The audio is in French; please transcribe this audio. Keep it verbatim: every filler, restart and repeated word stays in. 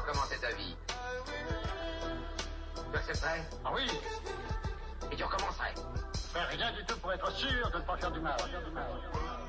comment c'est ta vie? Tu accepterais? Ah oui. Et tu recommencerais? Je ferais rien du tout pour être sûr de ne pas faire du mal.